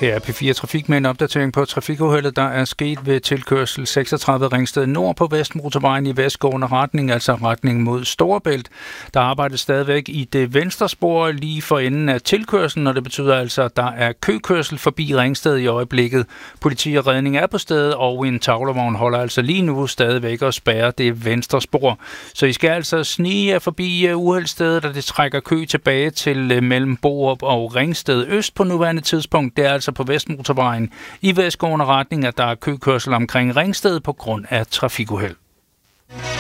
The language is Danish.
Her er P4 Trafik med en opdatering på trafikuheldet, der er sket ved tilkørsel 36 Ringsted Nord på Vestmotorvejen i vestgående retning, altså retning mod Storebælt. Der arbejdes stadigvæk i det venstre spor lige for enden af tilkørslen, og det betyder altså, at der er køkørsel forbi Ringsted i øjeblikket. Politi og redning er på stedet, og en tavlevogn holder altså lige nu stadigvæk og spærrer det venstre spor. Så I skal altså snige forbi uheldsstedet, og det trækker kø tilbage til mellem Borup og Ringsted Øst på nuværende tidspunkt. Det er altså på Vestmotorvejen i vestgående retning, at der er køkørsel omkring Ringsted på grund af trafikuheld.